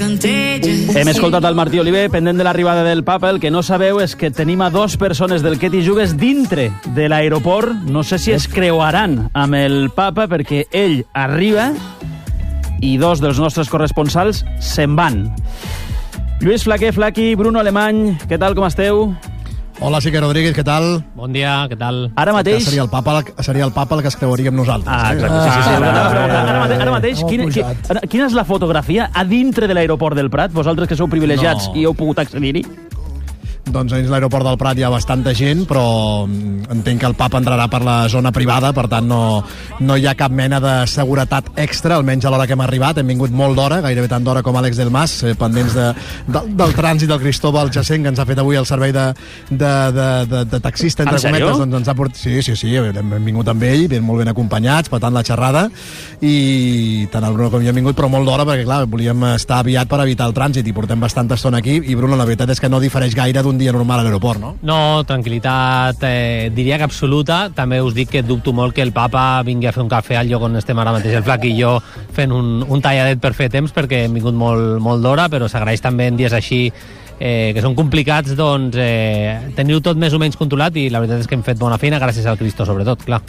Hem escoltat el Martí Oliver, pendent de l'arribada del papa. El que no sabeu és que tenim a 2 persones del Què t'hi jugues dintre de l'aeroport. No sé si es creuaran amb el papa, perquè ell arriba i 2 dels nostres corresponsals se'n van. Lluís Flaquer, Flaqui, Bruno Alemany, què tal, com esteu? Hola, Sique Rodríguez, què tal? Bon dia, què tal? Ara mateix... Seria el papa el que es creuaríem nosaltres. Exacte. Ara mateix, quina és la fotografia a dintre de l'aeroport del Prat? Vosaltres que sou privilegiats i heu pogut accedir-hi? Doncs a l'aeroport del Prat hi ha bastanta gent, però entenc que el papa entrarà per la zona privada, per tant no hi ha cap mena de seguretat extra, almenys a l'hora que hem arribat. Hem vingut molt d'hora, gairebé tant d'hora com Àlex del Mas, pendents del trànsit del Cristóbal Jacent, que ens ha fet avui el servei de taxista, entre cometes. Doncs ens ha portat... Sí, hem vingut amb ell, molt ben acompanyats, patant la xerrada, i tant el Bruno com jo hem vingut, però molt d'hora, perquè clar, volíem estar aviat per evitar el trànsit, i portem bastanta estona aquí, i Bruno, la veritat és que no difereix gaire d'un dia normal a l'aeroport, no? No, tranquil·litat, diria que absoluta. També us dic que dubto molt que el papa vingui a fer un cafè al lloc on estem ara mateix el Flac i jo fent un talladet per fer temps, perquè hem vingut molt d'hora, però s'agraeix també en dies així que són complicats, doncs teniu tot més o menys controlat, i la veritat és que hem fet bona feina gràcies al Cristo, sobretot, clar.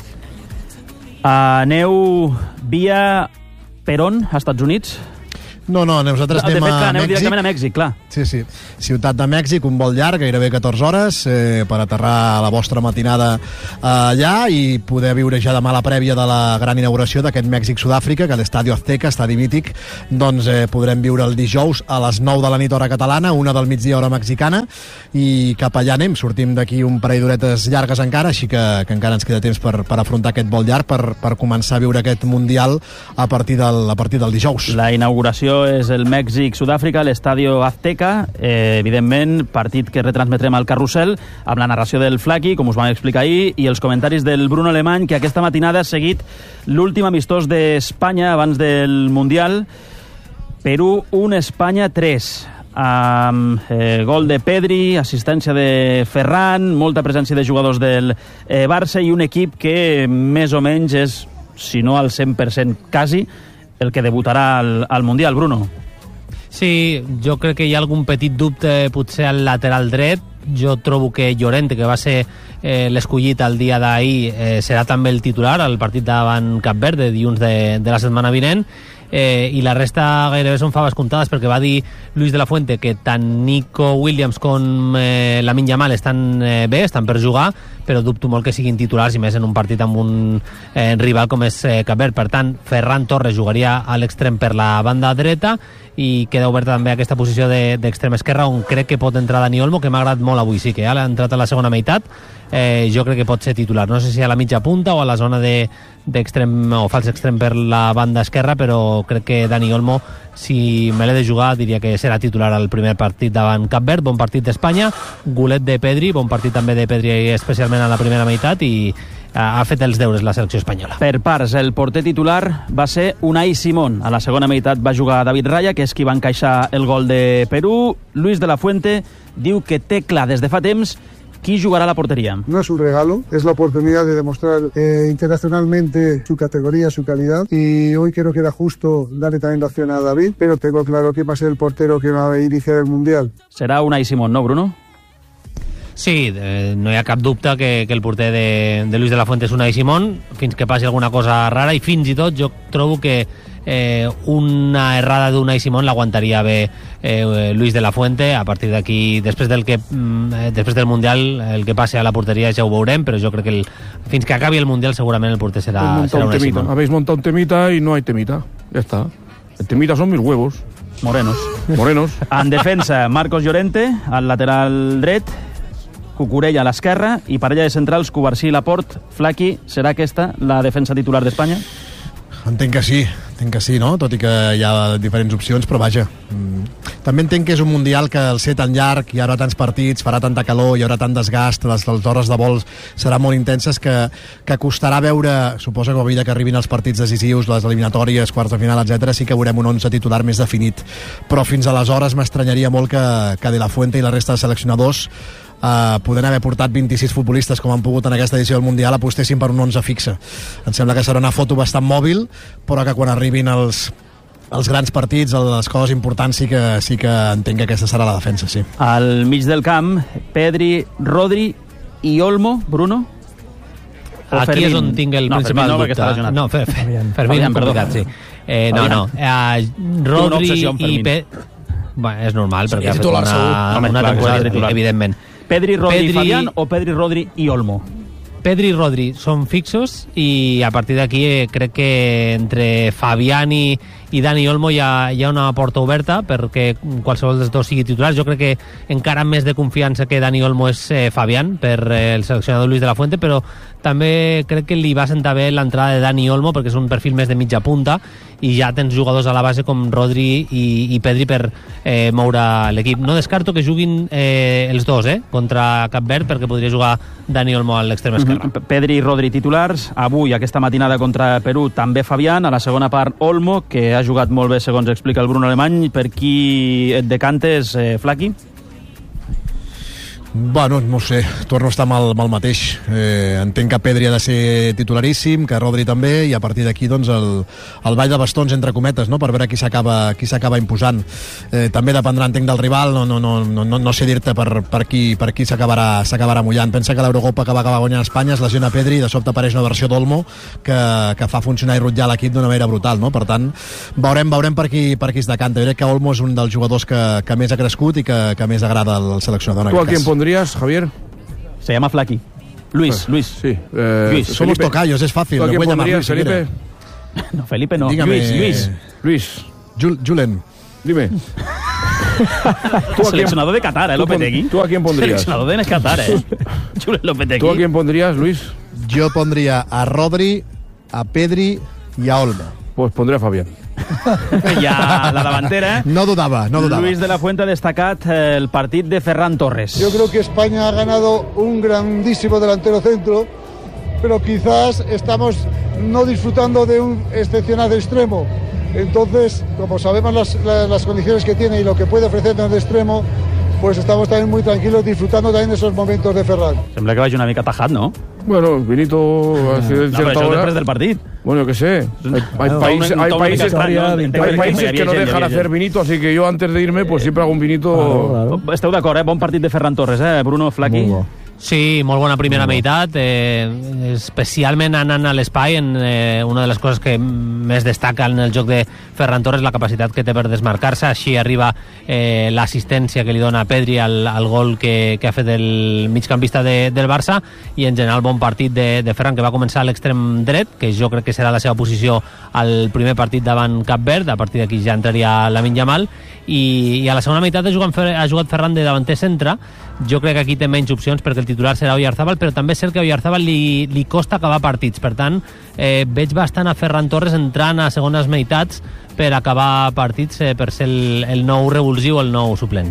Aneu via Perón, a Estats Units? No, nosaltres anem a Mèxic. Aneu directament a Mèxic, clar. Sí. Ciutat de Mèxic, un vol llarg, gairebé 14 hores, per aterrar a la vostra matinada allà i poder viure ja demà la prèvia de la gran inauguració d'aquest Mèxic-Sud-àfrica, que l'Estadio Azteca, estadi mític, doncs podrem viure el dijous a les 9 de la nit hora catalana, 1 del migdia hora mexicana, i cap allà anem. Sortim d'aquí un parell d'horetes llargues encara, així que encara ens queda temps per afrontar aquest vol llarg, per començar a viure aquest Mundial a partir del dijous. La inauguració és el Mèxic-Sud-àfrica, l'Estadio Azteca, evidentment, partit que retransmetrem al Carrusel, amb la narració del Flaqui, com us vam explicar ahir, i els comentaris del Bruno Alemany, que aquesta matinada ha seguit l'últim amistós d'Espanya abans del Mundial. Perú 1, Espanya 3. Amb gol de Pedri, assistència de Ferran, molta presència de jugadors del Barça, i un equip que més o menys és, si no al 100% quasi, el que debutarà al Mundial, Bruno. Sí, jo crec que hi ha algun petit dubte potser al lateral dret. Jo trobo que Llorente, que va ser l'escollit el dia d'ahir, serà també el titular al partit davant Cap Verde, dilluns de la setmana vinent, i la resta gairebé són faves comptades, perquè va dir Luis de la Fuente que tant Nico Williams com Lamine Yamal estan bé, estan per jugar, però dubto molt que siguin titulars, i més en un partit amb un rival com és Cap Verd. Per tant, Ferran Torres jugaria a l'extrem per la banda dreta, i queda oberta també aquesta posició d'extrem esquerra, on crec que pot entrar Dani Olmo, que m'ha agradat molt avui, sí que ha entrat a la segona meitat. Jo crec que pot ser titular, no sé si a la mitja punta o a la zona d'extrem o fals extrem per la banda esquerra, però crec que Dani Olmo, si me l'he de jugar, diria que serà titular al primer partit davant Cap Verd. Bon partit d'Espanya, golet de Pedri, bon partit també de Pedri, especialment a la primera meitat, i ha fet els deures la selecció espanyola. Per parts, el porter titular va ser Unai Simón. A la segona meitat va jugar David Raya, que és qui va encaixar el gol de Perú. Luis de la Fuente diu que té clar des de fa temps qui jugará la portería. No es un regalo, es la oportunidad de demostrar internacionalmente su categoría, su calidad, y hoy creo que era justo darle también la opción a David, pero tengo claro que va a ser el portero que va a iniciar el Mundial. Serà Unai Simón, no, Bruno? Sí, no hi ha cap dubte que el porter de Luis de la Fuente és Unai Simón, fins que passi alguna cosa rara, i fins i tot jo trobo que una errada d'Unai Simón l'aguantaria bé Luis de la Fuente. A partir d'aquí, després del Mundial, el que passi a la porteria ja ho veurem, però jo crec que fins que acabi el Mundial segurament el porter serà Unai Simón. Habéis montado un temita y no hay temita, ya está. El temita son mis huevos. Morenos. En defensa, Marcos Llorente, al lateral dret, Cucurella a l'esquerra, i parella de centrals Cubarsí i Laporte. Flaqui, serà aquesta la defensa titular d'Espanya? Entenc que sí, no? Tot i que hi ha diferents opcions, però vaja. També entenc que és un Mundial que al ser tan llarg hi haurà tants partits, farà tanta calor, hi haurà tant desgast, les hores de vol seran molt intenses, que costarà veure, suposo que a mesura que arribin els partits decisius, les eliminatòries, quarts de final, etc., sí que veurem un 11 titular més definit. Però fins aleshores m'estranyaria molt que De la Fuente i la resta de seleccionadors, podent haver portat 26 futbolistes com han pogut en aquesta edició del Mundial, apostessin per un 11 fixe. Em sembla que serà una foto bastant mòbil, però que quan arribin els els grans partits, les coses importants, sí que entenc que aquesta serà la defensa, sí. Al mig del camp, Pedri, Rodri i Olmo, Bruno? Aquí és on tinc el principal dubte. No, Fermín, complicat, sí. Rodri i és normal, perquè ha fet una temporada, evidentment. Pedri, Rodri i Fabián o Pedri, Rodri i Olmo? Pedri i Rodri són fixos i a partir d'aquí crec que entre Fabián i Dani Olmo hi ha una porta oberta perquè qualsevol dels dos sigui titular. Jo crec que encara més de confiança que Dani Olmo és Fabián per el seleccionador Luis de la Fuente, però també crec que li va sentar bé l'entrada de Dani Olmo perquè és un perfil més de mitja punta i ja tens jugadors a la base com Rodri i Pedri per moure l'equip. No descarto que juguin els dos contra Cap Verd perquè podria jugar Dani Olmo a l'extrem esquerre. Pedri i Rodri titulars. Avui, aquesta matinada contra Perú, també Fabián. A la segona part, Olmo, que ha jugat molt bé, segons explica el Bruno Alemany. Per qui et decantes, Flaqui? Bueno, no sé, torno a estar amb el mateix. Entenc que Pedri ha de ser titularíssim, que Rodri també, i a partir d'aquí doncs, el ball de bastons entre cometes, no? Per veure qui s'acaba imposant. També dependrà, entenc, del rival. No sé dir-te per qui s'acabarà mullant. Pensa que l'Eurocopa que va acabar guanyant Espanya es lesiona Pedri i de sobte apareix una versió d'Olmo que fa funcionar i rutllar l'equip d'una manera brutal, no? Per tant, veurem per qui es decanta. Jo crec que Olmo és un dels jugadors que més ha crescut i que més agrada al seleccionador en aquest cas. Javier? Se llama Flaqui. Luis. Sí. Luis. Somos tocayos, es fácil. ¿Tú a quién pondrías, Felipe? No, Felipe no. Dígame, Luis. Julen. Dime. Seleccionador de Qatar, Lopetegui. ¿Tú a quién pondrías? Seleccionador de Qatar, Julen Lopetegui. ¿Tú a quién pondrías, Luis? Yo pondría a Rodri, a Pedri y a Olmo. Pues pondré a Fabián. I a la davantera... No dudaba. Luis de la Fuente ha destacat el partit de Ferran Torres. Yo creo que España ha ganado un grandísimo delantero centro, pero quizás estamos no disfrutando de un excepcional extremo. Entonces, como sabemos las condiciones que tiene y lo que puede ofrecernos de extremo, pues estamos también muy tranquilos disfrutando también de esos momentos de Ferran. Sembla que vagi una mica tajat, no? Bueno, Vinito ha sido no, però això després del partit. Bueno, que sé. Hay países que no dejan hacer Vinito, así que yo antes de irme pues siempre hago un Vinito. Claro. Esteu d'acord, Bon partit de Ferran Torres, Bruno, Flaqui? Sí, molt bona primera meitat, especialment anant a l'espai. Una de les coses que més destaca en el joc de Ferran Torres, la capacitat que té per desmarcar-se. Així arriba l'assistència que li dona a Pedri al gol que ha fet el migcampista del Barça, i en general bon partit de Ferran, que va començar a l'extrem dret, que jo crec que serà la seva posició al primer partit davant Cap Verd. A partir d'aquí ja entraria Lamine Yamal, i a la segona meitat ha jugat Ferran de davanter centre. Jo crec que aquí té menys opcions perquè el titular serà Oyarzabal, però també és cert que a Oyarzabal li costa acabar partits. Per tant, veig bastant a Ferran Torres entrant a segones meitats per acabar partits, per ser el nou revulsiu, el nou suplent.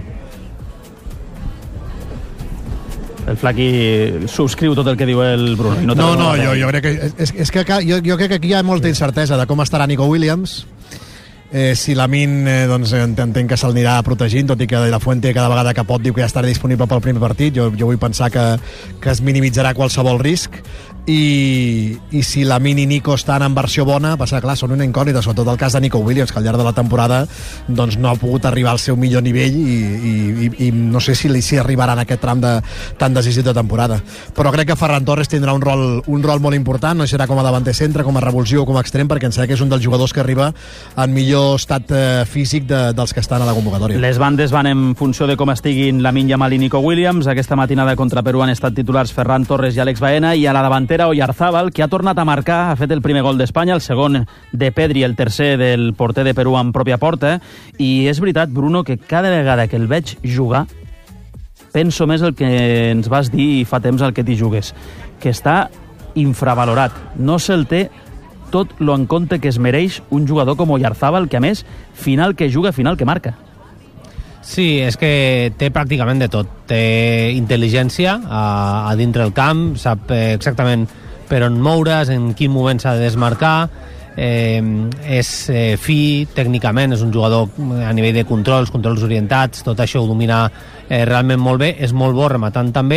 El Flaqui subscriu tot el que diu el Bruno. Jo crec que jo crec que aquí hi ha molta incertesa de com estarà Nico Williams. Si Lamine, doncs entenc que se'l anirà protegint, tot i que la Fuente cada vegada que pot diu que ja estarà disponible pel primer partit. Jo vull pensar que es minimitzarà qualsevol risc, i si Lamine i Nico estan en versió bona, passa clar, són una incògnita, sobretot el cas de Nico Williams, que al llarg de la temporada doncs no ha pogut arribar al seu millor nivell, i no sé si arribarà en aquest tram tan decisiu de temporada. Però crec que Ferran Torres tindrà un rol molt important, no serà com a davanter centre, com a revulsiu o com a extrem, perquè em sembla que és un dels jugadors que arriba en millor estat físic dels que estan a la convocatòria. Les bandes van en funció de com estiguin Lamine Yamal i Nico Williams. Aquesta matinada contra Perú han estat titulars Ferran Torres i Àlex Baena, i a la davantera Oyarzabal, que ha tornat a marcar, ha fet el primer gol d'Espanya, el segon de Pedri, el tercer del porter de Perú en pròpia porta. I és veritat, Bruno, que cada vegada que el veig jugar penso més el que ens vas dir fa temps al que t'hi jugues, que està infravalorat. No se'l té tot lo en compte que es mereix un jugador com Oyarzabal, que a més, final que juga, final que marca. Sí, és que té pràcticament de tot. Té intel·ligència a dintre el camp, sap exactament per on moure's, en quin moment s'ha de desmarcar, és fi tècnicament, és un jugador a nivell de controls orientats, tot això ho domina realment molt bé, és molt bo rematant també,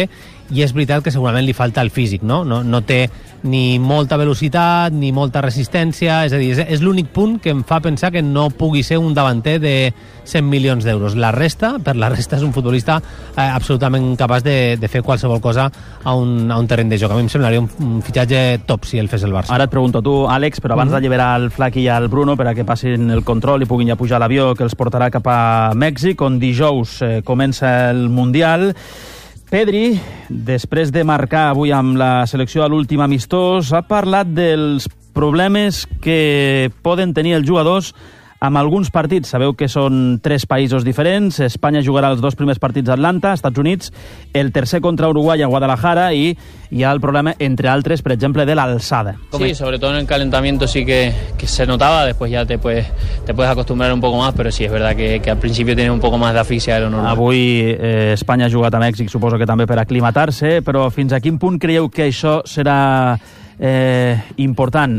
i és veritat que segurament li falta el físic, no? No té ni molta velocitat ni molta resistència, és a dir, és l'únic punt que em fa pensar que no pugui ser un davanter de 100 milions d'euros. Per la resta és un futbolista absolutament capaç de fer qualsevol cosa a un terreny de joc. A mi em semblaria un fitxatge top si el fes el Barça. Ara et pregunto tu, Àlex, però abans d'alliberar el Flaqui i el Bruno per a que passin el control i puguin ja pujar a l'avió que els portarà cap a Mèxic, on dijous comença el Mundial. Pedri, després de marcar avui amb la selecció a l'últim amistós, ha parlat dels problemes que poden tenir els jugadors amb alguns partits. Sabeu que són 3 països diferents. Espanya jugarà els 2 primers partits a Atlanta, Estats Units, el tercer contra Uruguay a Guadalajara, y hi ha el problema, entre altres, por ejemplo, de la alçada. Sí, sobre todo en el calentamiento sí que se notaba, después ya te puedes acostumbrar un poco más, pero sí es verdad que al principio tienes un poco más de asfixia de lo normal. Avui Espanya ha jugat a Mèxic, suposo que també per aclimatar-se, però fins a quin punt creieu que això serà important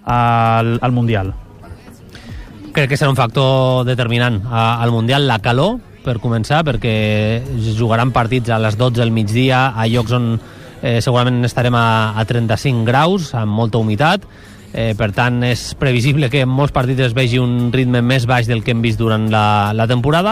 al Mundial? Crec que serà un factor determinant al Mundial, la calor, per començar, perquè jugaran partits a les 12 del migdia a llocs on segurament estarem a 35 graus, amb molta humitat. Per tant, és previsible que en molts partits es vegi un ritme més baix del que hem vist durant la temporada,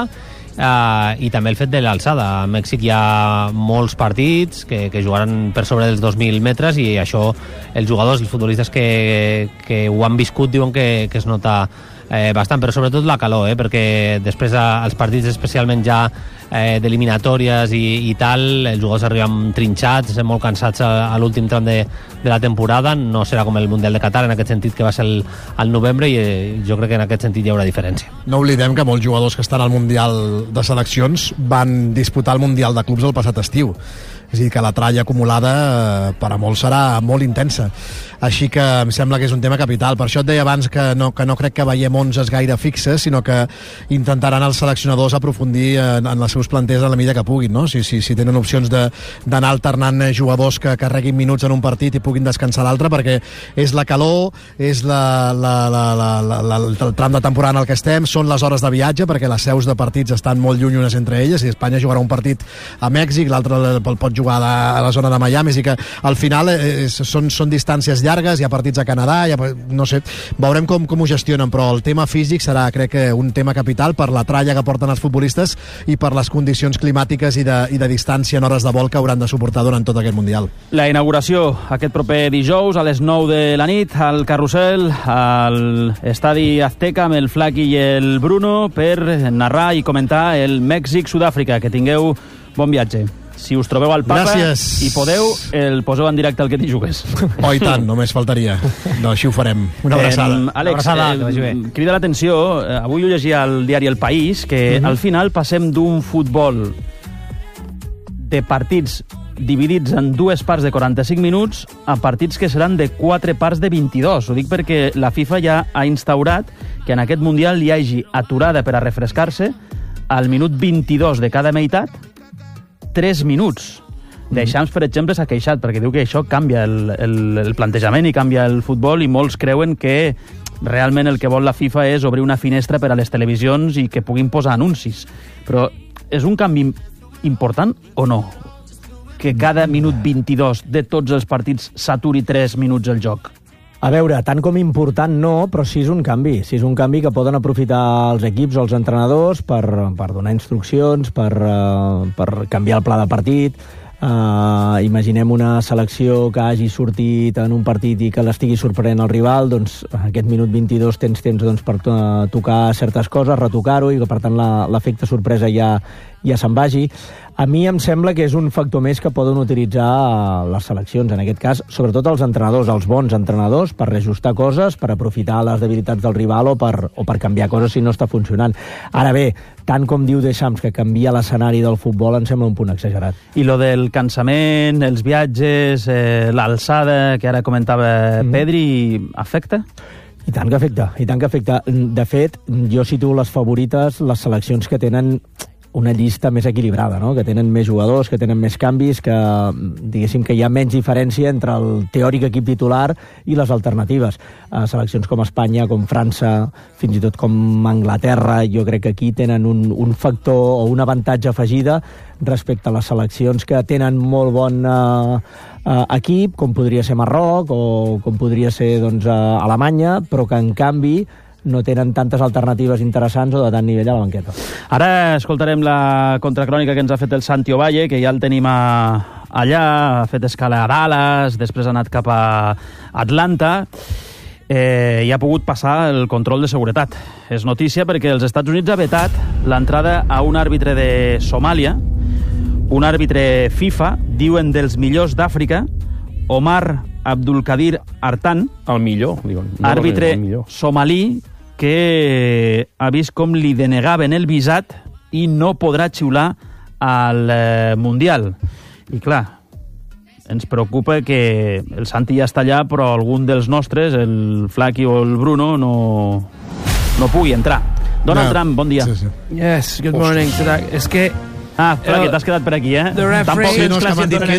i també el fet de l'alçada. A Mèxic hi ha molts partits que jugaran per sobre dels 2.000 metres, i això els jugadors, els futbolistes que ho han viscut diuen que es nota bastant, però sobretot la calor, perquè després als partits especialment ja d'eliminatòries i tal, els jugadors arriben trinxats, molt cansats a l'últim tram de la temporada. No serà com el Mundial de Qatar en aquest sentit, que va ser al novembre, i jo crec que en aquest sentit hi haurà diferència. No oblidem que molts jugadors que estan al Mundial de Seleccions van disputar el Mundial de Clubs el passat estiu. És a dir, que la tralla acumulada per a molts serà molt intensa. Així que em sembla que és un tema capital. Per això et deia abans que no crec que veiem 11 gaire fixes, sinó que intentaran els seleccionadors aprofundir en les seus planters a la mida que puguin, no? Si tenen opcions d'anar alternant jugadors que carreguin minuts en un partit i puguin descansar l'altre, perquè és la calor, és el tram de temporada en el que estem, són les hores de viatge, perquè les seus de partits estan molt lluny unes entre elles, i Espanya jugarà un partit a Mèxic, l'altre el pot jugar a la zona de Miami, és que al final són distàncies llargues, hi ha partits a Canadà, no sé, veurem com ho gestionen, però el tema físic serà, crec que, un tema capital per la tralla que porten els futbolistes i per les condicions climàtiques i de distància en hores de vol que hauran de suportar durant tot aquest Mundial. La inauguració aquest proper dijous a les 9 de la nit al Carrusel, al Estadi Azteca, amb el Flaqui i el Bruno, per narrar i comentar el Mèxic-Sud-àfrica. Que tingueu bon viatge. Si us trobeu al Papa i podeu, el poseu en directe al que t'hi jugues. Oh, i tant, només faltaria. No, així ho farem. Una abraçada. Àlex, crida l'atenció, avui ho llegia al diari El País, que al final passem d'un futbol de partits dividits en 2 parts de 45 minuts a partits que seran de 4 parts de 22. Ho dic perquè la FIFA ja ha instaurat que en aquest Mundial hi hagi aturada per a refrescar-se al minut 22 de cada meitat, 3 minuts. Deschamps, per exemple, s'ha queixat perquè diu que això canvia el plantejament i canvia el futbol, i molts creuen que realment el que vol la FIFA és obrir una finestra per a les televisions i que puguin posar anuncis. Però és un canvi important o no? Que cada minut 22 de tots els partits s'aturi 3 minuts el joc? A veure, tant com important no, però sí és un canvi. Sí és un canvi que poden aprofitar els equips o els entrenadors per donar instruccions, per canviar el pla de partit. Imaginem una selecció que hagi sortit en un partit i que l'estigui sorprenent el rival, doncs aquest minut 22 tens temps per tocar certes coses, retocar-ho, i que per tant l'efecte sorpresa ja se'n vagi. A mi em sembla que és un factor més que poden utilitzar les seleccions, en aquest cas, sobretot els entrenadors, els bons entrenadors, per reajustar coses, per aprofitar les debilitats del rival o per canviar coses si no està funcionant. Ara bé, tant com diu Deschamps, que canvia l'escenari del futbol, em sembla un punt exagerat. I lo del cansament, els viatges, l'alçada, que ara comentava Pedri, afecta? I tant que afecta, i tant que afecta. De fet, jo situo les favorites, les seleccions que tenen una llista més equilibrada, no? Que tenen més jugadors, que tenen més canvis, que diguéssim que hi ha menys diferència entre el teòric equip titular i les alternatives. Seleccions com Espanya, com França, fins i tot com Anglaterra, jo crec que aquí tenen un factor o un avantatge afegida respecte a les seleccions que tenen molt bon equip, com podria ser Marroc o com podria ser doncs, Alemanya, però que en canvi no tenen tantes alternatives interessants o de tant nivell a la banqueta. Ara escoltarem la contracrònica que ens ha fet el Santi Ovalle, que ja el tenim allà, ha fet escala a Dallas, després ha anat cap a Atlanta, i ha pogut passar el control de seguretat. És notícia perquè els Estats Units ha vetat l'entrada a un àrbitre de Somàlia, un àrbitre FIFA, diuen dels millors d'Àfrica, Omar Abdulkadir Artan, el millor, diuen. Àrbitre somalí, que ha vist com li denegaven el visat i no podrà xiular al Mundial. I clar, ens preocupa que el Santi ja està allà, però algun dels nostres, el Flaqui o el Bruno, no pugui entrar. Donald Trump, bon dia. Sí. Yes, good morning. És que... Flaqui, t'has quedat per aquí, Tampoc no, és que m'han dit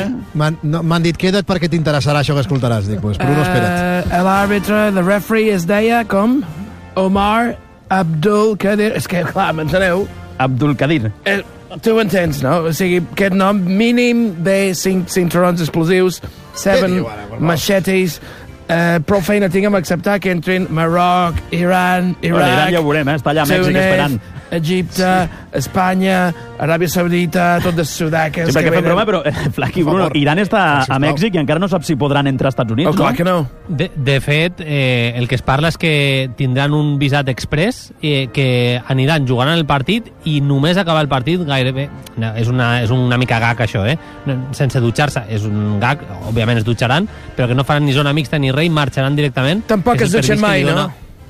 m'han dit queda't perquè t'interessarà això que escoltaràs. Dic, pues, Bruno, espera't. L'àrbitre, el referee es deia com? Omar Abdulkadir. És que, clar, m'enteneu? Abdulkadir. Tu entens, no? O sigui, aquest nom mínim de 5 cinturons explosius, 7 machetes, prou feina tinc amb acceptar que entrin Marroc, Iran, Iraq, Iran ja ho veurem, està allà a Mèxic esperant. Egipte, Espanya, Aràbia Saudita, tot de sudaques... Sí, perquè fem broma, però, Flaqui, Bruno, Iran està a Mèxic i encara no sap si podran entrar als Estats Units, no? Clar que no. De fet, el que es parla és que tindran un visat express, que aniran jugant el partit i només acabar el partit gairebé... És una mica gag, això, sense dutxar-se. És un gag, òbviament es dutxaran, però que no faran ni zona mixta ni res, marxaran directament. Tampoc es dutxen mai, no?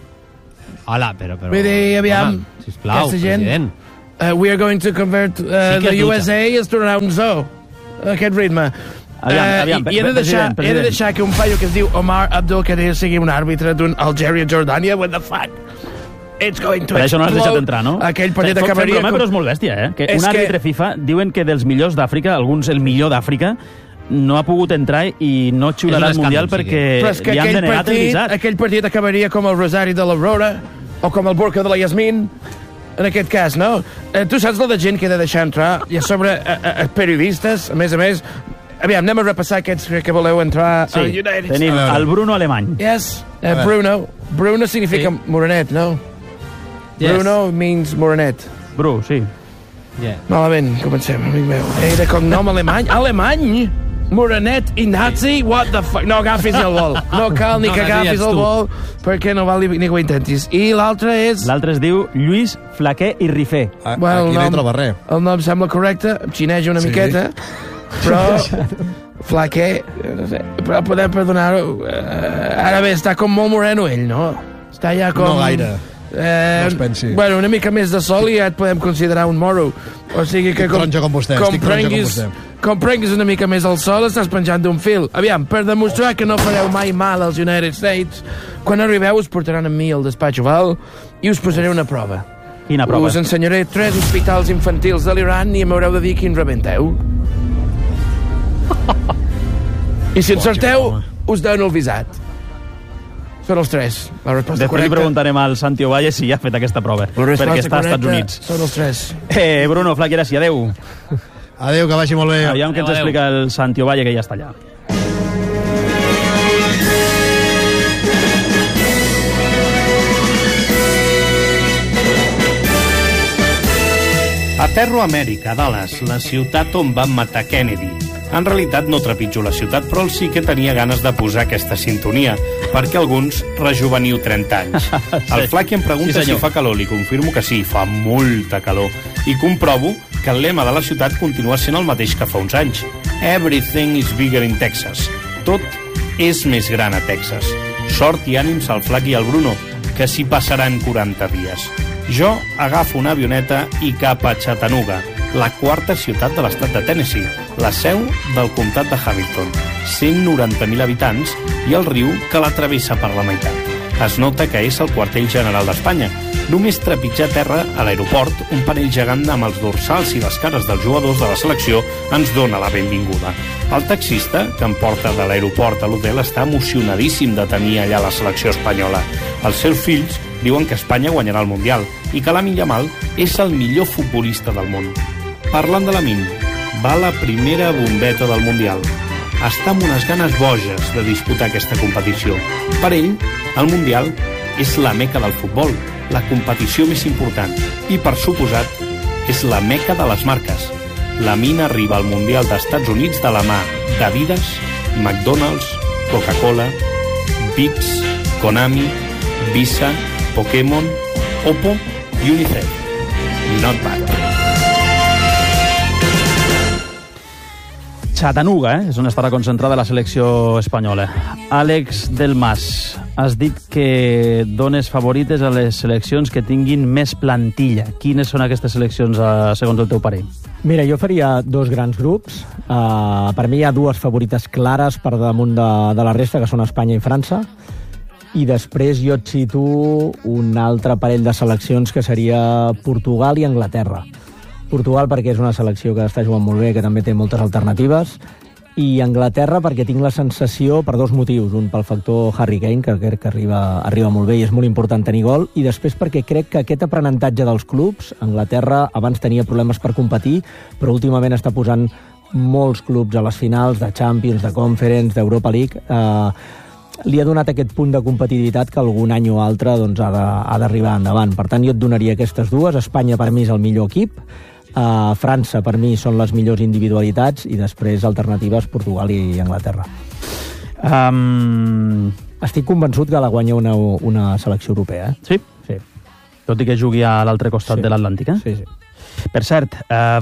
Hola, però... Vull dir, aviam, sisplau, president. We are going to convert the USA is tornarà un zoo. Aquest ritme. Aviam, I he de deixar que un paio que es diu Omar Abdulkadir sigui un àrbitre d'un Algèria-Jordània. What the fuck? It's going to per això no has deixat entrar, no? Aquell partit acabaria... Fem broma, però és molt bèstia, Que un àrbitre FIFA diuen que dels millors d'Àfrica, alguns el millor d'Àfrica, no ha pogut entrar i no xiularà al Mundial perquè li han denegat el visat. Aquell partit acabaria com el Rosari de l'Aurora o com el Burka de la Yasmin, en aquest cas, no? Tu saps la de gent que he de deixar entrar? I a sobre periodistes, a més, aviam, anem a repassar aquests que voleu entrar al United. Tenim el Bruno Alemany. Yes, Bruno. Bruno significa morenet, no? Yes. Bruno means morenet. Bru, sí. Yeah. Malament, comencem, amic meu. De cognom alemany? Alemany? Morenet i nazi? What the fuck? No agafis el vol. No cal ni que agafis el vol perquè no val ni que ho intentis. I l'altre és... L'altre es diu Lluís Flaquer i Rifé. Aquí no hi troba res. El nom sembla correcte, em xineja una miqueta, però... Flaquer, no sé, però podem perdonar-ho. Ara bé, està com molt moreno ell, no? Està ja com... No gaire. No es pensi. Bueno, una mica més de sol i ja et podem considerar un moro. O sigui que taronja com vostè, com prenguis una mica més al sol estàs penjant d'un fil. Aviam, per demostrar que no fareu mai mal als United States, quan arribeu us portaran amb mi al despatx oval i us posaré una prova. Quina prova? Us ensenyaré 3 hospitals infantils de l'Iran i m'haureu de dir quin rebenteu. I si encerteu, us dono el visat. Són els 3. La resposta després correcta. Li preguntarem al Santi Ovalle si ja ha fet aquesta prova, perquè està als Estats Units. Són els 3. Bruno, Flaqui, gràcies. Adéu. Adéu, que vagi molt bé. Aviam que ens explica el Santi Ovalle, que ja està allà. Aterro a Amèrica, Dallas, la ciutat on van matar Kennedy. En realitat no trepitjo la ciutat, però sí que tenia ganes de posar aquesta sintonia, perquè alguns rejuveniu 30 anys. El Flaqui em pregunta si fa calor, li confirmo que sí, fa molta calor. I comprovo que el lema de la ciutat continua sent el mateix que fa uns anys. Everything is bigger in Texas. Tot és més gran a Texas. Sort i ànims al Flaqui i al Bruno, que s'hi passaran 40 dies. Jo agafo una avioneta i cap a Chattanooga, la 4ª ciutat de l'estat de Tennessee, la seu del comtat de Hamilton, 190.000 habitants i el riu que la travessa per la meitat. es nota que és el quartell general d'Espanya. Només trepitjar terra a l'aeroport, un panell gegant amb els dorsals i les cares dels jugadors de la selecció ens dona la benvinguda. El taxista, que em porta de l'aeroport a l'hotel, està emocionadíssim de tenir allà la selecció espanyola. Els seus fills diuen que Espanya guanyarà el Mundial i que Lamine Yamal és el millor futbolista del món. Parlant de Lamine, va la primera bombeta del Mundial. Està amb unes ganes boges de disputar aquesta competició. Per ell, el Mundial és la meca del futbol, la competició més important, i per suposat, és la meca de les marques. Lamine arriba al Mundial d'Estats Units de la mà d'Adidas, McDonald's, Coca-Cola, Vips, Konami, Visa, Pokémon, Oppo i UNICEF. Not bad. Chattanooga, és on estarà concentrada la selecció espanyola. Àlex Del Mas, has dit que dones favorites a les seleccions que tinguin més plantilla. Quines són aquestes seleccions, segons el teu parer? Mira, jo faria dos grans grups. Per mi hi ha dues favorites clares per damunt de la resta, que són Espanya i França. I després jo et cito un altre parell de seleccions, que seria Portugal i Anglaterra. Portugal perquè és una selecció que està jugant molt bé, que també té moltes alternatives, i Anglaterra perquè tinc la sensació, per dos motius: un pel factor Harry Kane, que crec que arriba molt bé i és molt important tenir gol, i després perquè crec que aquest aprenentatge dels clubs, Anglaterra abans tenia problemes per competir, però últimament està posant molts clubs a les finals de Champions, de Conference, d'Europa League, li ha donat aquest punt de competitivitat que algun any o altre doncs, ha d'arribar endavant. Per tant, jo et donaria aquestes dues. Espanya per mi és el millor equip, França per mi són les millors individualitats, i després alternatives Portugal i Anglaterra. Estic convençut que la guanya una selecció europea. Sí? Sí. Tot i que jugui a l'altre costat de l'Atlàntic, eh? Sí, sí. Per cert,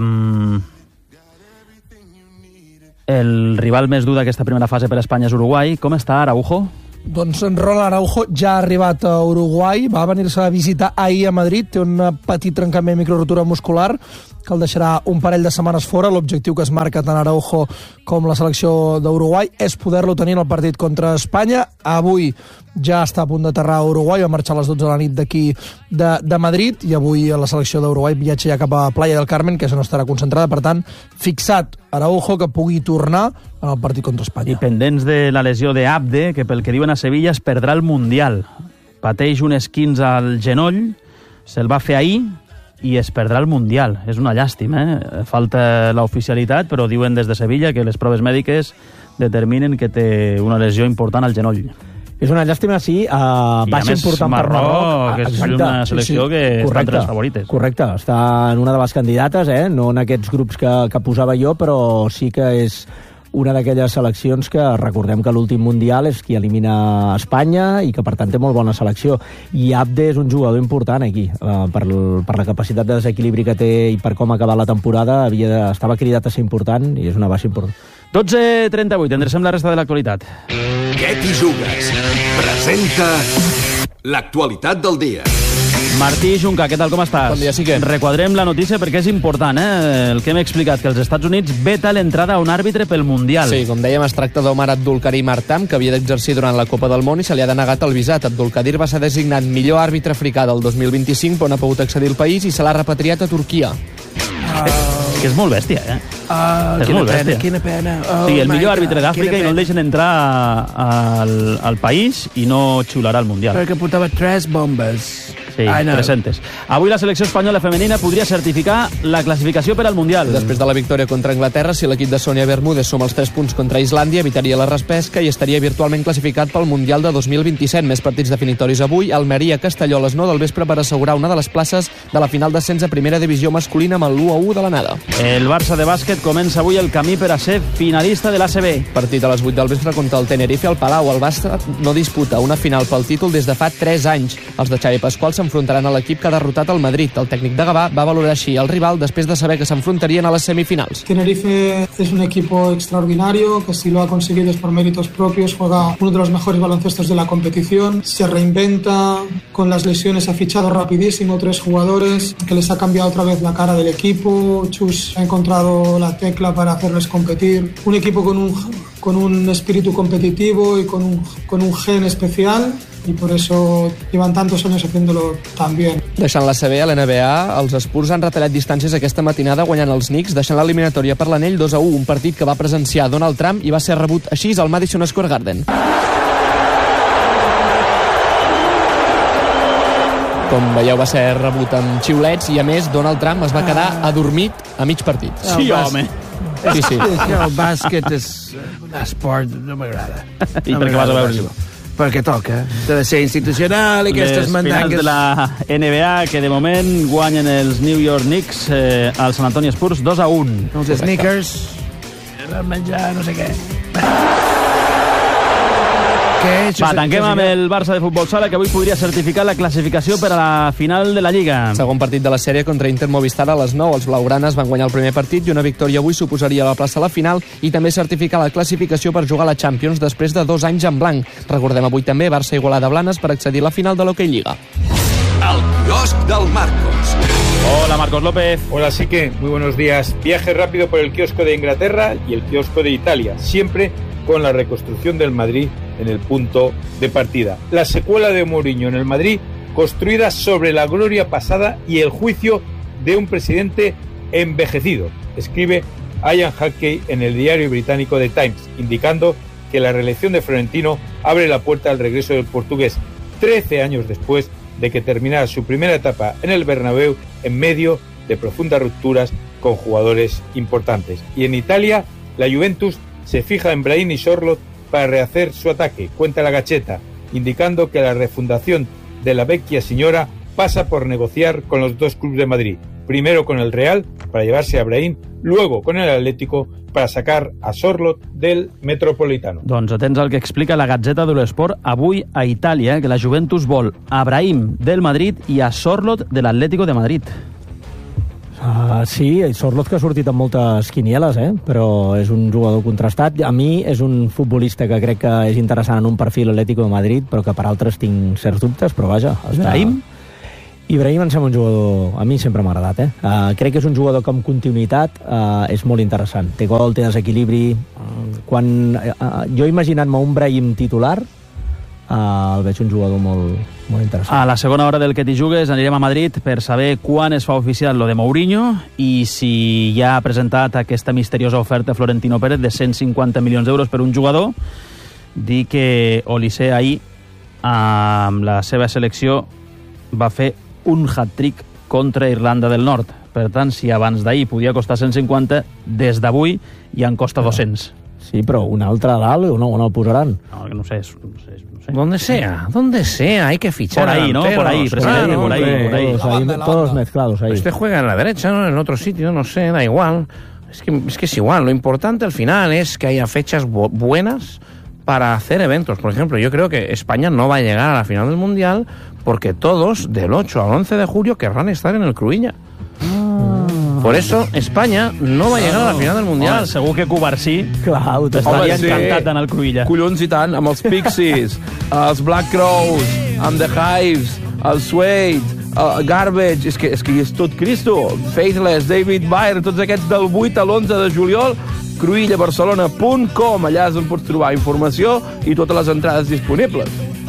el rival més dur d'aquesta primera fase per a Espanya és Uruguai. Com està Araujo? Doncs Ronald Araujo ja ha arribat a Uruguai, va venir-se a visitar ahir a Madrid, té un petit trencament, microrotura muscular, que el deixarà un parell de setmanes fora. L'objectiu que es marca tant Araujo com la selecció d'Uruguai és poder-lo tenir en el partit contra Espanya. Avui ja està a punt d'aterrar a Uruguai, va marxar a les 12 de la nit d'aquí de Madrid, i avui la selecció d'Uruguai viatja ja cap a Playa del Carmen, que és on estarà concentrada. Per tant, fixat Araujo que pugui tornar en el partit contra Espanya. I pendents de la lesió d'Abde, que pel que diuen a Sevilla es perdrà el Mundial. Pateix un esquinç al genoll, se'l va fer ahir i es perdrà el Mundial. És una llàstima, eh? Falta l'oficialitat, però diuen des de Sevilla que les proves mèdiques determinen que té una lesió important al genoll. És una llàstima, sí, baixa important per Marroc. Que és una selecció que està entre les favorites. Correcte, està en una de les candidates, no en aquests grups que posava jo, però sí que és una d'aquelles seleccions que recordem que l'últim Mundial és qui elimina Espanya i que per tant té molt bona selecció. I Abde és un jugador important aquí, per la capacitat de desequilibri que té i per com ha acabat la temporada, estava cridat a ser important i és una baixa important. 12:38, endrecem la resta de l'actualitat. Què t'hi jugues? Presenta l'actualitat del dia. Martí Junca, què tal, com estàs? Bon dia, sí que. Requadrem la notícia perquè és important, el que hem explicat, que els Estats Units veta l'entrada a un àrbitre pel Mundial. Sí, com dèiem, es tracta d'Omar Abdulkarim Artam, que havia d'exercir durant la Copa del Món i se li ha denegat el visat. Abdulkadir va ser designat millor àrbitre africà del 2025, però no ha pogut accedir al país i se l'ha repatriat a Turquia. Que és molt bèstia, és molt bèstia. Quina pena. Sí, el millor àrbitre d'Àfrica i no el deixen entrar al país i no xiularà al Mundial. Perquè portava 3 bombes. Sí, 300. Avui la selecció espanyola femenina podria certificar la classificació per al Mundial. Després de la victòria contra Anglaterra, si l'equip de Sònia Bermúdez suma els 3 punts contra Islàndia, evitaria la repesca i estaria virtualment classificat pel Mundial de 2027. Més partits definitoris avui. Almeria-Castelló a les 9 del vespre per assegurar una de les places de la final d'ascens a primera divisió masculina amb el 1-1 de l'anada. El Barça de bàsquet comença avui el camí per a ser finalista de l'ACB. Partit a les 8 del vespre contra el Tenerife al Palau. El Barça no disputa una final pel títol des de fa 3 anys. Els de Xavi Pasqual s'enfrontaran a l'equip que ha derrotat el Madrid. El tècnic de Gavà va valorar així el rival després de saber que s'enfrontarien a les semifinals. Tenerife es un equipo extraordinario que si lo ha conseguido es por méritos propios, juega uno de los mejores baloncestos de la competición, se reinventa, con las lesiones ha fichado rapidísimo 3 jugadores que les ha cambiado otra vez la cara del equipo. Chus ha encontrado la tecla para hacerles competir. Un equipo con un con un espíritu competitivo y con un gen especial, y por eso llevan tantos años haciéndolo tan bien. Deixant la CB a l'NBA, els Spurs han retallat distàncies aquesta matinada guanyant els Knicks, deixant l'eliminatòria per l'anell 2-1, un partit que va presenciar Donald Trump i va ser rebut així al Madison Square Garden. Com veieu, va ser rebut amb xiulets i, a més, Donald Trump es va quedar adormit a mig partit. Sí, home. Sí. El bàsquet és esport, no m'agrada. I per què vas a veure-ho? Perquè toca. Ha de ser institucional i aquestes mandangues... Les finals de la NBA, que de moment guanyen els New York Knicks al San Antonio Spurs 2-1. Els sneakers, el menjar, no sé què. Va, tanquem amb el Barça de futbol sala, que avui podria certificar la classificació per a la final de la Lliga. Segon partit de la sèrie contra Inter Movistar a les 9. Els blaugranes van guanyar el primer partit i una victòria avui suposaria la plaça a la final i també certificar la classificació per jugar a la Champions després de 2 anys en blanc. Recordem avui també Barça Igualada Blanes per accedir a la final de l'Hockey Lliga. El quiosc del Marcos. Hola, Marcos López. Hola, Sique. Muy buenos días. Viaje rápido por el kiosco de Inglaterra y el kiosco de Italia, siempre con la reconstrucción del Madrid en el punto de partida. La secuela de Mourinho en el Madrid, construida sobre la gloria pasada y el juicio de un presidente envejecido, escribe Ian Hackey en el diario británico The Times, indicando que la reelección de Florentino abre la puerta al regreso del portugués 13 años después de que terminara su primera etapa en el Bernabéu en medio de profundas rupturas con jugadores importantes. Y en Italia, la Juventus se fija en Brahim y Sorloth para rehacer su ataque, cuenta la Gazzetta, indicando que la refundación de la Vecchia Signora pasa por negociar con los dos clubes de Madrid, primero con el Real para llevarse a Brahim, luego con el Atlético para sacar a Sorloth del Metropolitano. Doncs atents al que explica la Gazzetta dello Sport avui a Itàlia, que la Juventus vol a Brahim del Madrid i a Sorloth de l'Atlético de Madrid. Sí, Sorloth que ha sortit amb moltes quinieles, però és un jugador contrastat. A mi és un futbolista que crec que és interessant en un perfil Atlético de Madrid, però que per altres tinc certs dubtes, però vaja. Brahim? Ibrahim em sembla un jugador... A mi sempre m'ha agradat, crec que és un jugador que amb continuïtat és molt interessant. Té gol, té desequilibri... Jo imaginant-me un Brahim titular, el veig un jugador molt interessant. A la segona hora del Que t'hi jugues anirem a Madrid per saber quan es fa oficial lo de Mourinho i si ja ha presentat aquesta misteriosa oferta a Florentino Pérez de 150 milions d'euros per un jugador. Dir que Olise ahir amb la seva selecció va fer un hat-trick contra Irlanda del Nord. Per tant, si abans d'ahir podia costar 150, des d'avui ja en costa 200. Sí, però un altre a dalt on el posaran? No sé. Donde sea, hay que fichar. Por ahí, ¿no? Por ahí, presidente, por ahí. Todos mezclados ahí. Usted juega en la derecha, ¿no? En otro sitio, no sé, da igual. Es que es igual. Lo importante al final es que haya fechas buenas para hacer eventos. Por ejemplo, yo creo que España no va a llegar a la final del Mundial porque todos, del 8 al 11 de julio, querrán estar en el Cruïlla. Por eso, Espanya no va a llegar a la final del Mundial. Home, segur que Covarsí estaria encantat d'anar al Cruïlla. Collons i tant, amb els Pixies, els Black Crows, amb The Hives, el Suede, Garbage, és que és tot Cristo. Faithless, David Byrne, tots aquests del 8 a l'11 de juliol, cruïllabarcelona.com, allà és on pots trobar informació i totes les entrades disponibles.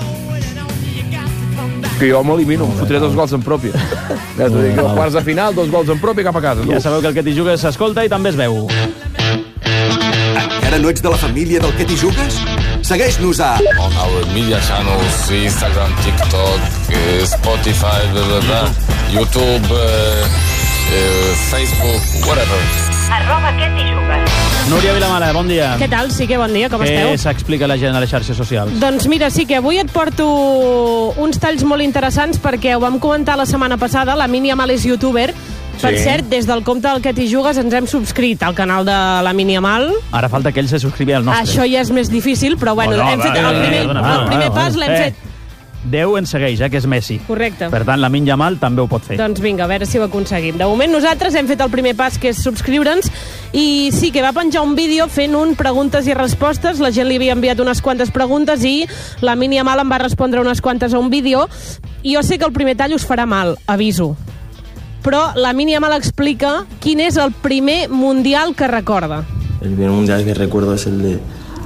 Que jo m'elimino, fotré 2 gols en pròpia. Ja t'ho dic, quarts de final, 2 gols en pròpia, cap a casa. Ja sabeu que el Que t'hi jugues s'escolta i també es veu. Encara no ets de la família del Que t'hi jugues? Segueix-nos a... On our media channels, Instagram, TikTok, Spotify, YouTube, Facebook, whatever. @Que t'hi jugues. Núria Vilamala, bon dia. Què tal? Sí que bon dia, com esteu? Què s'explica la gent a les xarxes socials? Doncs mira, sí que avui et porto uns talls molt interessants perquè ho vam comentar la setmana passada, la Mini Amal és youtuber. Per cert, des del compte del Que t'hi jugues ens hem subscrit al canal de la Mini Amal. Ara falta que ell se subscrivi al nostre. Això ja és més difícil, però bueno, hem fet el primer pas l'hem fet. Déu ens segueix, que és Messi. Correcte. Per tant, la Min Yamal també ho pot fer. Doncs vinga, a veure si ho aconseguim. De moment nosaltres hem fet el primer pas, que és subscriure'ns, i sí que va penjar un vídeo fent un preguntes i respostes. La gent li havia enviat unes quantes preguntes i la Min Yamal em va respondre unes quantes a un vídeo. I jo sé que el primer tall us farà mal, aviso. Però la Min Yamal explica quin és el primer mundial que recorda. El primer mundial que recuerdo es el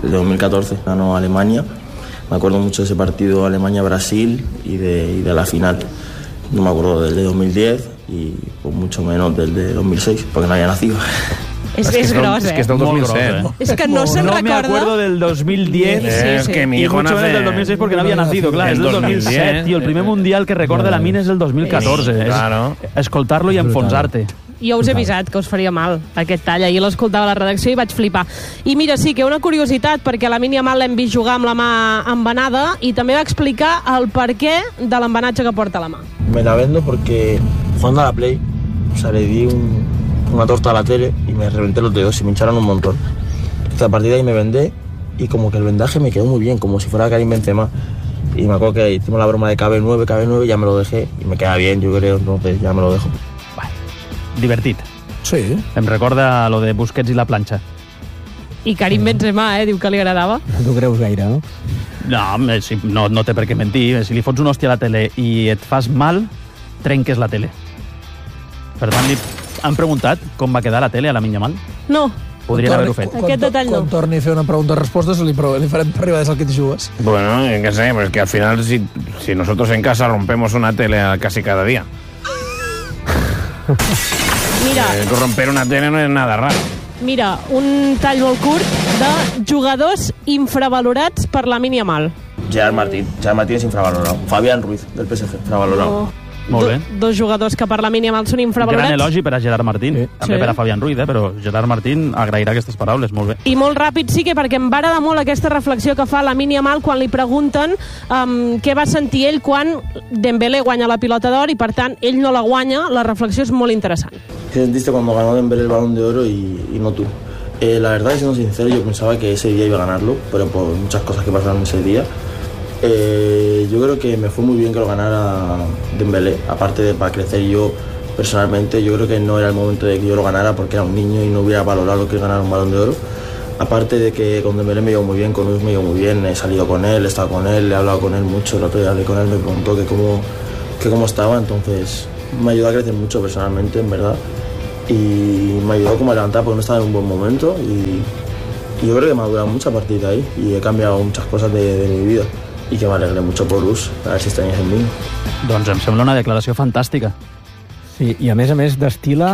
desde 2014 ganó Alemania. Me acuerdo mucho de ese partido Alemania-Brasil y de la final. No me acuerdo del de 2010 y pues mucho menos del de 2006, porque no había nacido. És gros, És que és del 2007. És que no se'n recorda. No me acuerdo del 2010. Es que mi hijo mucho nace... menos del 2006 porque no había nacido, clar, és del 2007. Tío, el primer mundial que recorda la Mina és el 2014. Claro. Escoltar-lo i enfonsar-te. Jo us he avisat que us faria mal aquest tall. Ahir l'escoltava a la redacció i vaig flipar. I mira, sí, que una curiositat, perquè la Lamine Yamal l'hem vist jugar amb la mà embenada i també va explicar el perquè de l'embenatge que porta a la mà. Me la vendo porque jugando a la Play, o sea, le di una torta a la tele y me reventé los dedos y me hincharon un montón. Entonces, a partir de ahí me vendé y como que el vendaje me quedó muy bien, como si fuera Karim Benzema. Y me acuerdo que hicimos la broma de KB9, ya me lo dejé y me queda bien, yo creo, entonces ya me lo dejo. Divertit. Sí. Em recorda lo de Busquets i la planxa. I Karim Benzema, diu que li agradava. No t'ho creus gaire, no? No, no té per què mentir. Si li fots una hòstia a la tele i et fas mal, trenques la tele. Per tant, li han preguntat com va quedar la tele a la Lamine Yamal? No. Podrien haver-ho fet. Aquest detall no. Quan torni a fer una pregunta-respostes li farem per arribar des al que t'hi jugues. Bueno, qué sé, pues que al final si nosotros en casa rompemos una tele casi cada día. Mira, Romper una tele no es nada raro. mira, un tall molt curt de jugadors infravalorats per la Lamine Yamal. Gerard Martín es infravalorado. Fabián Ruiz, del PSG, infravalorado. Molt bé. Dos jugadors que per la Lamine Yamal són infravalorats. Gran elogi per a Gerard Martín. També per a Fabián Ruiz, però Gerard Martín agrairà aquestes paraules, molt bé. I molt ràpid sí que, perquè em va agradar molt aquesta reflexió que fa la Lamine Yamal quan li pregunten què va sentir ell quan Dembélé guanya la pilota d'or i per tant ell no la guanya. La reflexió és molt interessant. ¿Qué sentiste cuando ganó Dembélé el Balón de Oro y no tú? La verdad, siendo sincero, yo pensaba que ese día iba a ganarlo, pero por muchas cosas que pasaron ese día. Yo creo que me fue muy bien que lo ganara Dembélé, aparte de para crecer yo personalmente. Yo creo que no era el momento de que yo lo ganara porque era un niño y no hubiera valorado lo que es ganar un Balón de Oro. Aparte de que con Dembélé me llevo muy bien, con Luis me llevo muy bien, he salido con él, he estado con él, he hablado con él mucho, el otro día hablé con él, me preguntó que cómo estaba, entonces me ayudó a crecer mucho personalmente, en verdad, y me ayudó como a levantar porque no estaba en un buen momento y yo creo que me ha durado mucho a partir de ahí y he cambiado muchas cosas de mi vida. I que m'alegré mucho por Luz, a ver si estrenyes en mi. Doncs em sembla una declaració fantàstica. Sí, i a més destila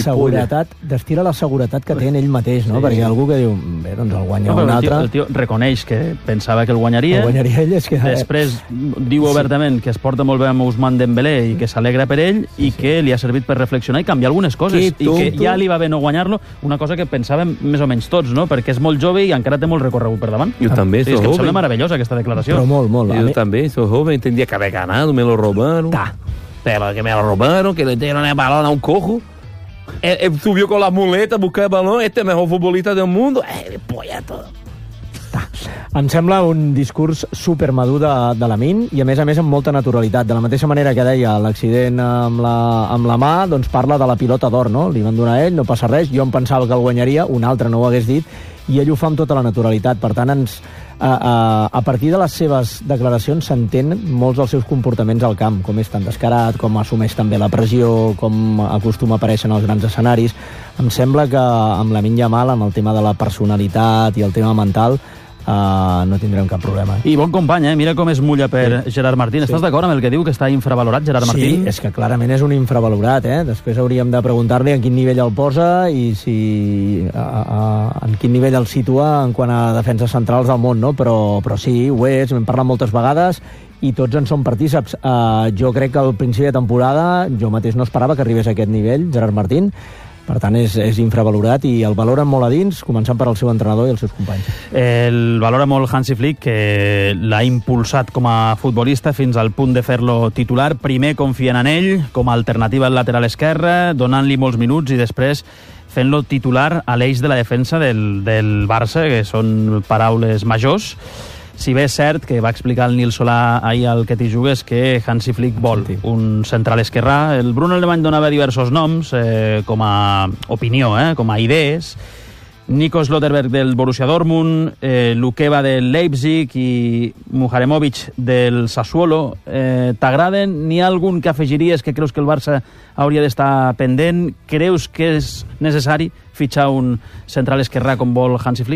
la seguretat que té en ell mateix, no? Sí. Perquè algú que diu, bé, doncs el guanya un altre... El tio reconeix que pensava que el guanyaria. El guanyaria ell, és que... Després diu obertament que es porta molt bé amb Ousmane Dembélé i que s'alegra per ell i que li ha servit per reflexionar i canviar algunes coses. I que ja li va bé no guanyar-lo, una cosa que pensàvem més o menys tots, no? Perquè és molt jove i encara té molt recorregut per davant. Jo també soy joven. És que em sembla meravellosa aquesta declaració. Però molt. Yo también soy joven, tendría que haber ganado, me lo robaron. Pero que me lo robaron, que le dieron el balón a un cojo. Él subió con las muletas a buscar el balón, este es el mejor futbolista del mundo. Polla todo. Em sembla un discurs supermadur de Lamine i a més amb molta naturalitat. De la mateixa manera que deia l'accident amb la mà, doncs parla de la pilota d'or, no? Li van donar a ell, no passa res, jo em pensava que el guanyaria, un altre no ho hagués dit, i ell ho fa amb tota la naturalitat. Per tant, a partir de les seves declaracions s'entén molts dels seus comportaments al camp, com és tan descarat, com assumeix també la pressió, com acostuma a aparèixer en els grans escenaris. Em sembla que amb Lamine Yamal, amb el tema de la personalitat i el tema mental, no tindrem cap problema. I bon company, mira com es mulla per Gerard Martín. Estàs d'acord amb el que diu, que està infravalorat Gerard Martín? Sí, és que clarament és un infravalorat, Després hauríem de preguntar-li en quin nivell el posa i en quin nivell el situa en quant a defenses centrals del món, no? Però sí, ho és, hem parlat moltes vegades i tots en som partíceps. Jo crec que al principi de temporada jo mateix no esperava que arribés a aquest nivell, Gerard Martín. Per tant, és infravalorat i el valoren molt a dins, començant per al seu entrenador i els seus companys. El valora molt Hansi Flick, que l'ha impulsat com a futbolista fins al punt de fer-lo titular. Primer confien en ell com a alternativa al lateral esquerre, donant-li molts minuts i després fent-lo titular a l'eix de la defensa del Barça, que són paraules majors. Si bé és cert que va explicar el Nil Solà ahir al Que t'hi jugues que Hansi Flick vol un central esquerrà. El Bruno Alemany donava diversos noms com a opinió, com a idees. Nico Slotterberg del Borussia Dortmund, Lukeba del Leipzig i Muharemovic del Sassuolo. T'agraden? N'hi ha algun que afegiries que creus que el Barça hauria d'estar pendent? Creus que és necessari fitxar un central esquerrà com vol Hansi Flick?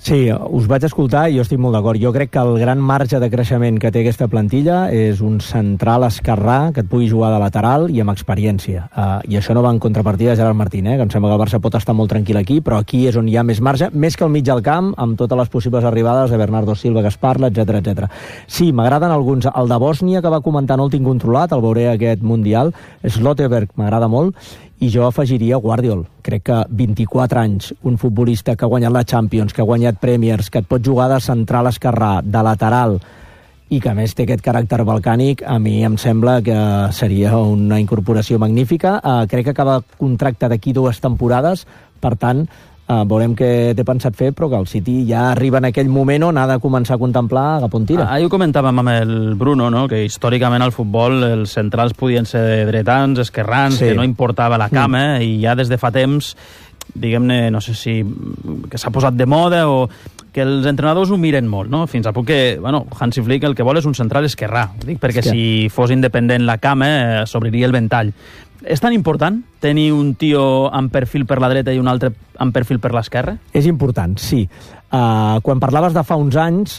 Sí, us vaig escoltar i jo estic molt d'acord. Jo crec que el gran marge de creixement que té aquesta plantilla és un central esquerrà que et pugui jugar de lateral i amb experiència. I això no va en contrapartida de Gerard Martín, que em sembla que el Barça pot estar molt tranquil aquí, però aquí és on hi ha més marge, més que al mig del camp, amb totes les possibles arribades de Bernardo Silva que es parla, etc. Sí, m'agraden alguns. El de Bòsnia, que va comentar, no el tinc controlat, el veuré aquest Mundial. Slotterberg m'agrada molt. I jo afegiria Guardiol. Crec que 24 anys, un futbolista que ha guanyat la Champions, que ha guanyat Premiers, que et pot jugar de central esquerrà, de lateral, i que a més té aquest caràcter balcànic, a mi em sembla que seria una incorporació magnífica. Crec que acaba contracte d'aquí 2 temporades, per tant, veurem què té pensat fer, però que el City ja arriba en aquell moment on ha de començar a contemplar cap on tira. Ahir ho comentàvem amb el Bruno, no? Que històricament al futbol els centrals podien ser dretans, esquerrans, que no importava la cama, i ja des de fa temps, diguem-ne, no sé si que s'ha posat de moda o que els entrenadors ho miren molt, no? Fins a punt que, Hansi Flick el que vol és un central esquerrà, dic, perquè si fos independent la cama s'obriria el ventall. És tan important tenir un tio amb perfil per la dreta i un altre amb perfil per l'esquerra? És important, sí. Quan parlaves de fa uns anys,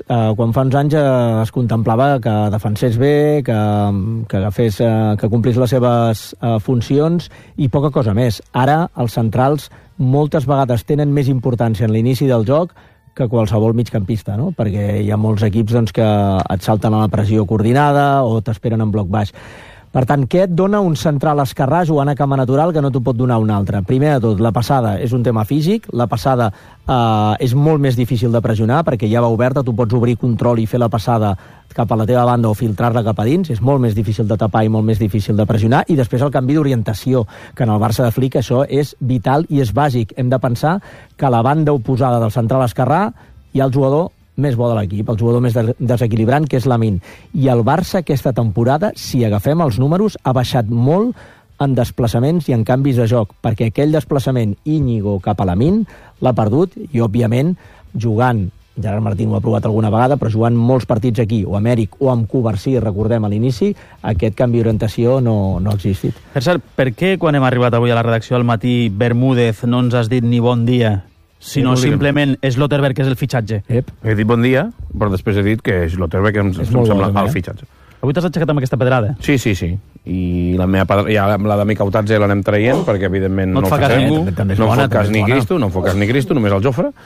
es contemplava que defensés bé, que complís les seves funcions i poca cosa més. Ara els centrals moltes vegades tenen més importància en l'inici del joc que qualsevol migcampista, no? Perquè hi ha molts equips que et salten a la pressió coordinada o t'esperen en bloc baix. Per tant, què et dona un central esquerrà jugant a cama natural que no t'ho pot donar un altre? Primer de tot, la passada és un tema físic, la passada és molt més difícil de pressionar perquè ja va oberta, tu pots obrir control i fer la passada cap a la teva banda o filtrar-la cap a dins, és molt més difícil de tapar i molt més difícil de pressionar, i després el canvi d'orientació, que en el Barça de Flick això és vital i és bàsic. Hem de pensar que a la banda oposada del central esquerrà hi ha el jugador més bo de l'equip, el jugador més desequilibrant, que és Lamine. I el Barça aquesta temporada, si agafem els números, ha baixat molt en desplaçaments i en canvis de joc, perquè aquell desplaçament Íñigo cap a Lamine l'ha perdut i, òbviament, jugant, Gerard Martín ho ha provat alguna vegada, però jugant molts partits aquí, o Amèric o amb Covarsí, recordem a l'inici, aquest canvi d'orientació no ha existit. Per cert, per què quan hem arribat avui a la redacció al matí, Bermúdez, no ens has dit ni bon dia, sinó simplement Slotterberg, que és el fitxatge? He dit bon dia, però després he dit que Slotterberg em sembla el fitxatge. Avui t'has aixecat amb aquesta pedrada? Sí. I la meva la de Mikautadze l'anem traient, perquè evidentment no fa cas ningú. No fa cas ni Cristo, només el Jofre.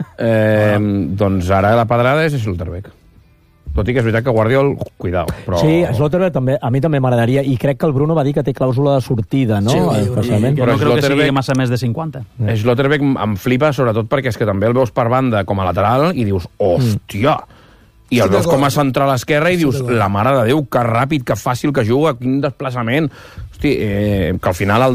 Doncs ara la pedrada és Slotterberg. Tot i que és veritat que Guardiol, cuidao. Però... Sí, Slotterberg també, a mi també m'agradaria, i crec que el Bruno va dir que té clàusula de sortida, no? Sí, però no crec que sigui massa més de 50. Slotterberg em flipa, sobretot perquè és que també el veus per banda com a lateral i dius, hòstia! I el veus com a central esquerra i dius, la mare de Déu, que ràpid, que fàcil que juga, quin desplaçament. Hosti, que al final el